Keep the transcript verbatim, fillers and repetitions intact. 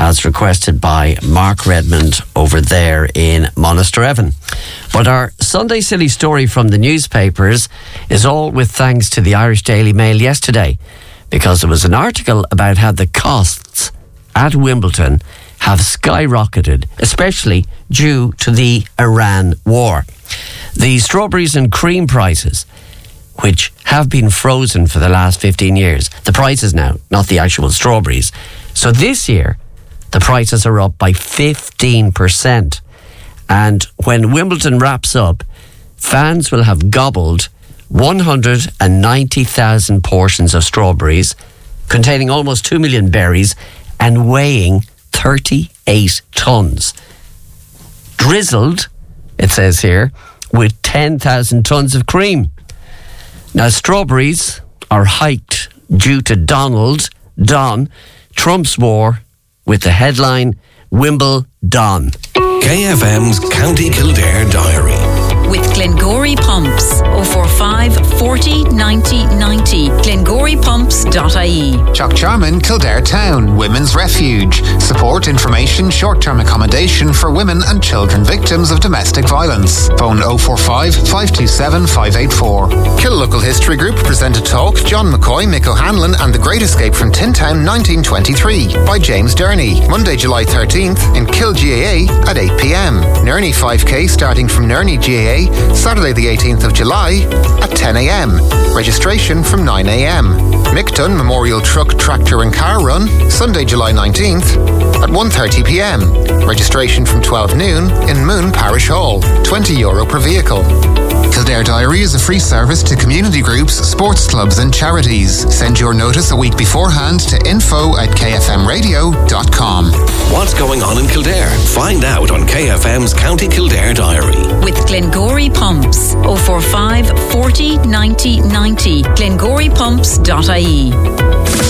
as requested by Mark Redmond over there in Monasterevin. But our Sunday Silly Story from the newspapers is all with thanks to the Irish Daily Mail yesterday, because there was an article about how the costs at Wimbledon have skyrocketed, especially due to the Iran war. The strawberries and cream prices, which have been frozen for the last fifteen years, the prices now, not the actual strawberries. So this year, the prices are up by fifteen percent. And when Wimbledon wraps up, fans will have gobbled one hundred ninety thousand portions of strawberries, containing almost two million berries and weighing thirty-eight tonnes. Drizzled, it says here, with ten thousand tonnes of cream. Now, strawberries are hiked due to Donald, Don, Trump's war, with the headline, Wimble Don. K F M's County Kildare Diary. With Glengory Pumps, oh four five, forty, ninety, ninety, glengory pumps dot I E. Chockcharman, Kildare Town, Women's Refuge. Support, information, short-term accommodation for women and children victims of domestic violence. Phone oh four five, five two seven, five eight four. Kill Local History Group present a talk, John McCoy, Mick O'Hanlon and the Great Escape from Tin Town nineteen twenty-three by James Durney. Monday, July thirteenth in Kill G A A at eight p.m. Nerney five K starting from Nerney G A A Saturday the eighteenth of July at ten a.m. Registration from nine a.m. Micton Memorial Truck, Tractor and Car Run Sunday, July nineteenth at one thirty p.m. Registration from twelve noon in Moon Parish Hall, twenty euro per vehicle. Kildare Diary is a free service to community groups, sports clubs and charities. Send your notice a week beforehand to info at k f m radio dot com. What's going on in Kildare? Find out on K F M's County Kildare Diary. With Glengory Pumps, oh four five, forty, ninety, ninety, glengory pumps dot I E.